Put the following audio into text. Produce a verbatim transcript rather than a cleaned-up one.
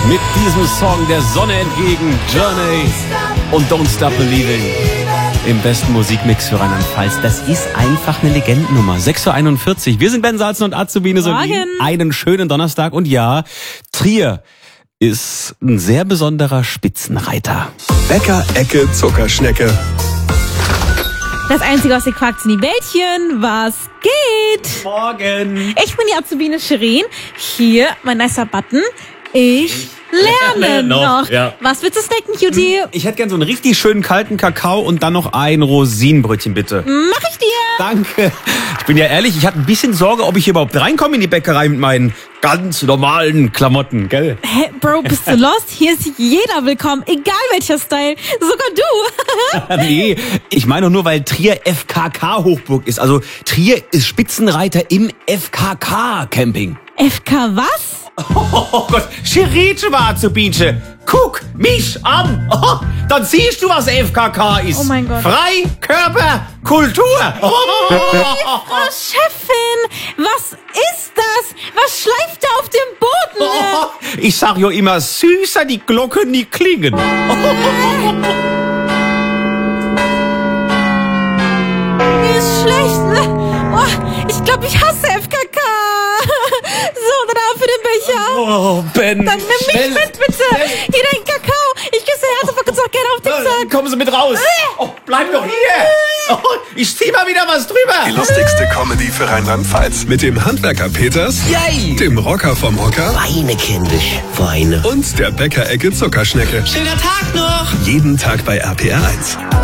Mit diesem Song der Sonne entgegen, Journey und Don't Stop Believing im besten Musikmix für Rheinland-Pfalz. Das ist einfach eine Legendennummer. sechs Uhr einundvierzig. Wir sind Ben Salzen und Azubine Solin. Einen schönen Donnerstag. Und ja, Trier ist ein sehr besonderer Spitzenreiter. Bäcker, Ecke, Zuckerschnecke. Das Einzige, was ihr quakt, sind die Bällchen. Was geht? Morgen. Ich bin die Azubine Shirin. Hier, mein nicer Button. Ich lerne lerne noch, noch. ja. Was willst du snacken, Cutie? Ich hätte gern so einen richtig schönen kalten Kakao und dann noch ein Rosinenbrötchen, bitte. Mach ich dir. Danke. Ich bin ja ehrlich, ich hatte ein bisschen Sorge, ob ich hier überhaupt reinkomme in die Bäckerei mit meinen ganz normalen Klamotten, gell? Hä, Bro, bist du lost? Hier ist jeder willkommen, egal welcher Style. Sogar du. Nee, ich meine doch nur, weil Trier F K K-Hochburg ist. Also Trier ist Spitzenreiter im F K K-Camping. F K was? Oh Gott, Schiritsch war zu Bietsche. Guck mich an. Oh, dann siehst du, was F K K ist. Oh mein Gott. Freikörper, Kultur. Oh. Frau Chefin, was ist das? Was schleift da auf dem Boden? Oh, ich sag ja immer, süßer die Glocken, die klingen. Oh. Mir ist schlecht. Oh, ich glaube, ich hasse F K K. So, dann ab für den Becher. Oh, Ben. Dann nimm mich schnell, mit, bitte. schnell. Hier dein Kakao. Ich küsse Herz und auch gerne auf den Sack. Kommen Sie mit raus. Oh, bleib doch hier. Oh, ich zieh mal wieder was drüber. Die lustigste Comedy für Rheinland-Pfalz. Mit dem Handwerker Peters, Yay. dem Rocker vom Hocker Weine, kindisch, Weine. und der Bäcker, Ecke, Zuckerschnecke. Schöner Tag noch. Jeden Tag bei R P R eins.